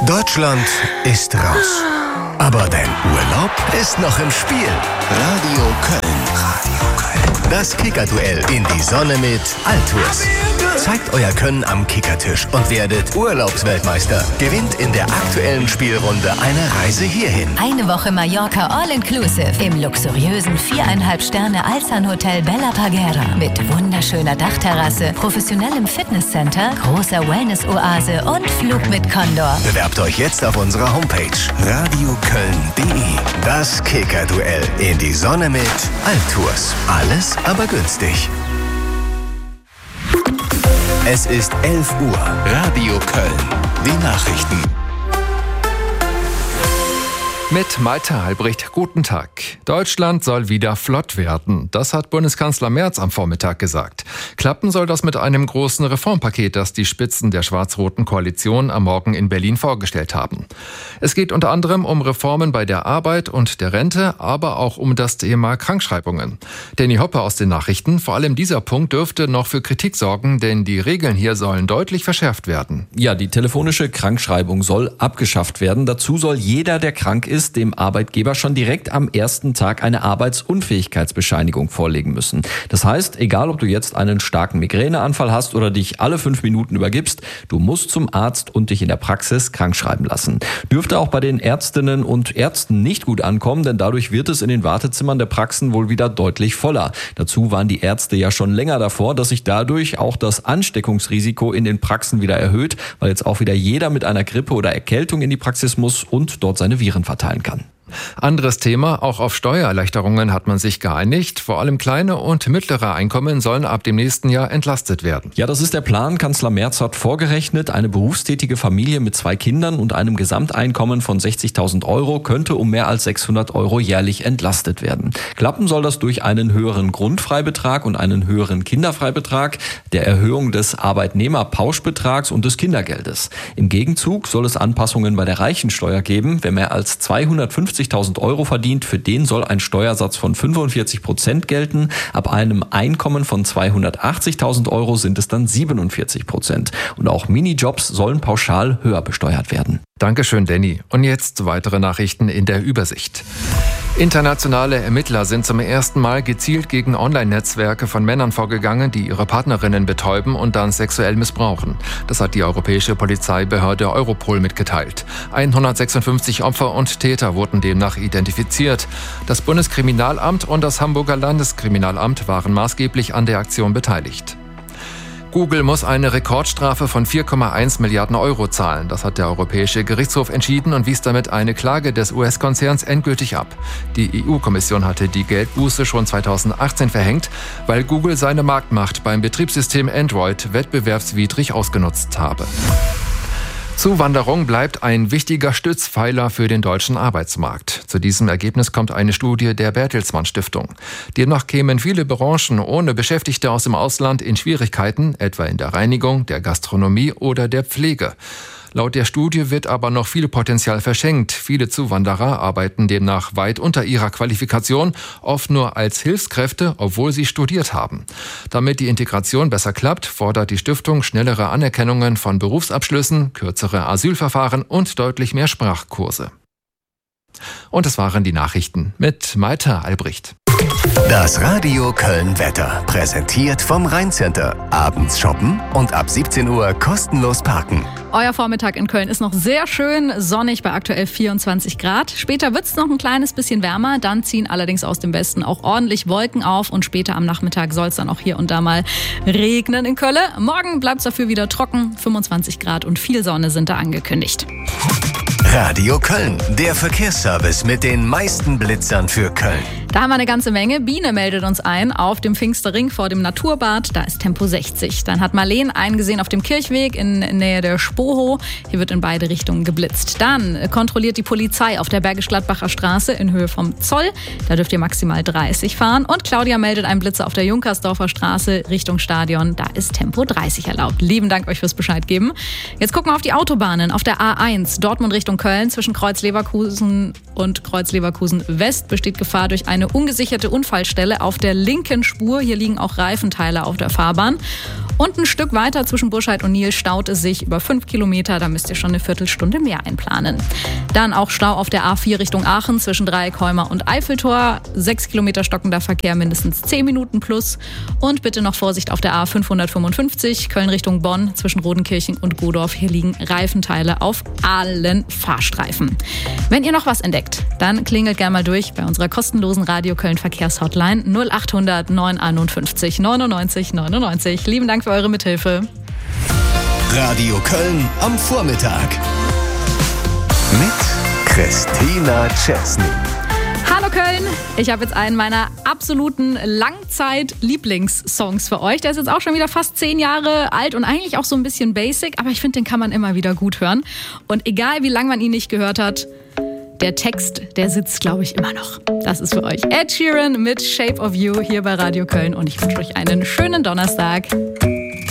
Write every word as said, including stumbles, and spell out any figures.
Deutschland ist raus. Aber dein Urlaub ist noch im Spiel. Radio Köln. Radio Köln. Das Kickerduell in die Sonne mit Altours. Zeigt euer Können am Kickertisch und werdet Urlaubsweltmeister. Gewinnt in der aktuellen Spielrunde eine Reise hierhin. Eine Woche Mallorca All-Inclusive im luxuriösen viereinhalb Sterne Alsan Hotel Bella Parguera mit wunderschöner Dachterrasse, professionellem Fitnesscenter, großer Wellness-Oase und Flug mit Condor. Bewerbt euch jetzt auf unserer Homepage radioköln punkt de. Das Kickerduell in die Sonne mit Altours. Alles aber günstig. Es ist elf Uhr. Radio Köln. Die Nachrichten. Mit Malte Albrecht, guten Tag. Deutschland soll wieder flott werden. Das hat Bundeskanzler Merz am Vormittag gesagt. Klappen soll das mit einem großen Reformpaket, das die Spitzen der schwarz-roten Koalition am Morgen in Berlin vorgestellt haben. Es geht unter anderem um Reformen bei der Arbeit und der Rente, aber auch um das Thema Krankschreibungen. Danny Hoppe aus den Nachrichten. Vor allem dieser Punkt dürfte noch für Kritik sorgen, denn die Regeln hier sollen deutlich verschärft werden. Ja, die telefonische Krankschreibung soll abgeschafft werden. Dazu soll jeder, der krank ist, dem Arbeitgeber schon direkt am ersten Tag eine Arbeitsunfähigkeitsbescheinigung vorlegen müssen. Das heißt, egal ob du jetzt einen starken Migräneanfall hast oder dich alle fünf Minuten übergibst, du musst zum Arzt und dich in der Praxis krankschreiben lassen. Dürfte auch bei den Ärztinnen und Ärzten nicht gut ankommen, denn dadurch wird es in den Wartezimmern der Praxen wohl wieder deutlich voller. Dazu waren die Ärzte ja schon länger davor, dass sich dadurch auch das Ansteckungsrisiko in den Praxen wieder erhöht, weil jetzt auch wieder jeder mit einer Grippe oder Erkältung in die Praxis muss und dort seine Viren verteilen kann. Anderes Thema, auch auf Steuererleichterungen hat man sich geeinigt. Vor allem kleine und mittlere Einkommen sollen ab dem nächsten Jahr entlastet werden. Ja, das ist der Plan. Kanzler Merz hat vorgerechnet, eine berufstätige Familie mit zwei Kindern und einem Gesamteinkommen von sechzigtausend Euro könnte um mehr als sechshundert Euro jährlich entlastet werden. Klappen soll das durch einen höheren Grundfreibetrag und einen höheren Kinderfreibetrag, der Erhöhung des Arbeitnehmerpauschbetrags und des Kindergeldes. Im Gegenzug soll es Anpassungen bei der Reichensteuer geben. Wer mehr als zweihundertfünfzigtausend Euro verdient, für den soll ein Steuersatz von fünfundvierzig Prozent gelten. Ab einem Einkommen von zweihundertachtzigtausend Euro sind es dann siebenundvierzig Prozent. Und auch Minijobs sollen pauschal höher besteuert werden. Dankeschön, Danny. Und jetzt weitere Nachrichten in der Übersicht. Internationale Ermittler sind zum ersten Mal gezielt gegen Online-Netzwerke von Männern vorgegangen, die ihre Partnerinnen betäuben und dann sexuell missbrauchen. Das hat die europäische Polizeibehörde Europol mitgeteilt. hundertsechsundfünfzig Opfer und Täter wurden demnach identifiziert. Das Bundeskriminalamt und das Hamburger Landeskriminalamt waren maßgeblich an der Aktion beteiligt. Google muss eine Rekordstrafe von vier Komma eins Milliarden Euro zahlen. Das hat der Europäische Gerichtshof entschieden und wies damit eine Klage des U S-Konzerns endgültig ab. Die E U-Kommission hatte die Geldbuße schon zweitausendachtzehn verhängt, weil Google seine Marktmacht beim Betriebssystem Android wettbewerbswidrig ausgenutzt habe. Zuwanderung bleibt ein wichtiger Stützpfeiler für den deutschen Arbeitsmarkt. Zu diesem Ergebnis kommt eine Studie der Bertelsmann Stiftung. Demnach kämen viele Branchen ohne Beschäftigte aus dem Ausland in Schwierigkeiten, etwa in der Reinigung, der Gastronomie oder der Pflege. Laut der Studie wird aber noch viel Potenzial verschenkt. Viele Zuwanderer arbeiten demnach weit unter ihrer Qualifikation, oft nur als Hilfskräfte, obwohl sie studiert haben. Damit die Integration besser klappt, fordert die Stiftung schnellere Anerkennungen von Berufsabschlüssen, kürzere Asylverfahren und deutlich mehr Sprachkurse. Und es waren die Nachrichten mit Malte Albrecht. Das Radio Köln Wetter, präsentiert vom Rhein-Center. Abends shoppen und ab siebzehn Uhr kostenlos parken. Euer Vormittag in Köln ist noch sehr schön sonnig bei aktuell vierundzwanzig Grad. Später wird es noch ein kleines bisschen wärmer, dann ziehen allerdings aus dem Westen auch ordentlich Wolken auf und später am Nachmittag soll es dann auch hier und da mal regnen in Köln. Morgen bleibt es dafür wieder trocken, fünfundzwanzig Grad und viel Sonne sind da angekündigt. Radio Köln, der Verkehrsservice mit den meisten Blitzern für Köln. Da haben wir eine ganze Menge. Biene meldet uns ein auf dem Pfingsterring vor dem Naturbad. Da ist Tempo sechzig. Dann hat Marleen einen gesehen auf dem Kirchweg in Nähe der Spoho. Hier wird in beide Richtungen geblitzt. Dann kontrolliert die Polizei auf der Bergisch-Gladbacher Straße in Höhe vom Zoll. Da dürft ihr maximal dreißig fahren. Und Claudia meldet einen Blitzer auf der Junkersdorfer Straße Richtung Stadion. Da ist Tempo dreißig erlaubt. Lieben Dank euch fürs Bescheid geben. Jetzt gucken wir auf die Autobahnen. Auf der A eins Dortmund Richtung Köln zwischen Kreuz Leverkusen und Kreuz Leverkusen West besteht Gefahr durch eine ungesicherte Unfallstelle auf der linken Spur. Hier liegen auch Reifenteile auf der Fahrbahn. Und ein Stück weiter zwischen Burscheid und Nil staut es sich über fünf Kilometer. Da müsst ihr schon eine Viertelstunde mehr einplanen. Dann auch Stau auf der A vier Richtung Aachen zwischen Dreieckheumer und Eiffeltor. Sechs Kilometer stockender Verkehr, mindestens zehn Minuten plus. Und bitte noch Vorsicht auf der A fünfhundertfünfundfünfzig Köln Richtung Bonn zwischen Rodenkirchen und Godorf. Hier liegen Reifenteile auf allen Fahrstreifen. Wenn ihr noch was entdeckt, dann klingelt gerne mal durch bei unserer kostenlosen Radio Köln Verkehrshotline null achthundert neunundeinundfünfzig neunundneunzig neunundneunzig. Lieben Dank für eure Mithilfe. Radio Köln am Vormittag. Mit Christina Chesney. Hallo Köln, ich habe jetzt einen meiner absoluten Langzeit-Lieblingssongs für euch. Der ist jetzt auch schon wieder fast zehn Jahre alt und eigentlich auch so ein bisschen basic, aber ich finde, den kann man immer wieder gut hören. Und egal wie lange man ihn nicht gehört hat, der Text, der sitzt, glaube ich, immer noch. Das ist für euch Ed Sheeran mit Shape of You hier bei Radio Köln und ich wünsche euch einen schönen Donnerstag.